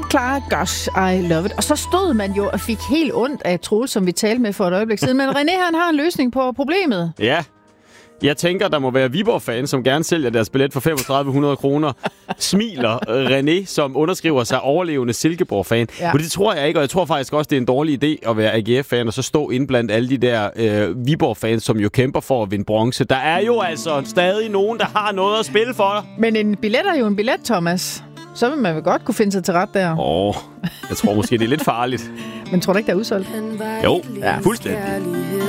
Clara, Gosh, I love it. Og så stod man jo og fik helt ondt af Troels, som vi talte med for et øjeblik siden. Men René, han har en løsning på problemet. Ja. Jeg tænker, der må være Viborg-fans, som gerne sælger deres billet for 3500 kroner. Smiler René, som underskriver sig overlevende Silkeborg-fan. Ja. Men det tror jeg ikke, og jeg tror faktisk også, det er en dårlig idé at være AGF-fan, og så stå inde blandt alle de der Viborg-fans, som jo kæmper for at vinde bronze. Der er jo altså stadig nogen, der har noget at spille for. Men en billet er jo en billet, Thomas. Så vil man vel godt kunne finde sig til ret der. Jeg tror måske, det er lidt farligt. Men tror du ikke, der er udsolgt? Jo, fuldstændig.